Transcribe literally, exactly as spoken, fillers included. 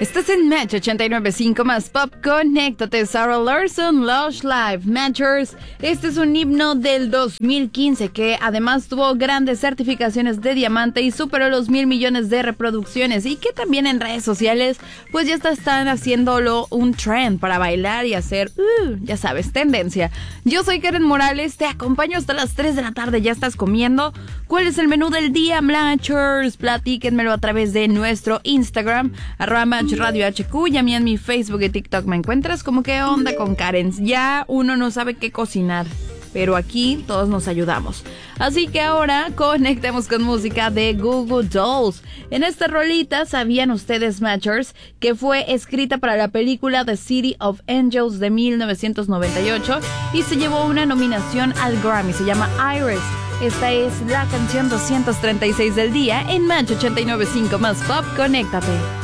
Estás en Match ochenta y nueve punto cinco más Pop. Conéctate, Sarah Larson, Lush Live, Matchers. Este es un himno del dos mil quince que además tuvo grandes certificaciones de diamante y superó los mil millones de reproducciones, y que también en redes sociales pues ya están haciéndolo un trend para bailar y hacer, uh, ya sabes, tendencia. Yo soy Karen Morales, te acompaño hasta las tres de la tarde. ¿Ya estás comiendo? ¿Cuál es el menú del día, Matchers? Platíquenmelo a través de nuestro Instagram, arroba Match Radio H Q, y a mí en mi Facebook y TikTok me encuentras como ¿Qué onda con Karen? Ya uno no sabe qué cocinar, pero aquí todos nos ayudamos. Así que ahora conectemos con música de Goo Goo Dolls. En esta rolita, ¿sabían ustedes, Matchers, que fue escrita para la película The City of Angels de mil novecientos noventa y ocho y se llevó una nominación al Grammy? Se llama Iris. Esta es la canción doscientos treinta y seis del día en Match ochenta y nueve punto cinco más Pop. Conéctate.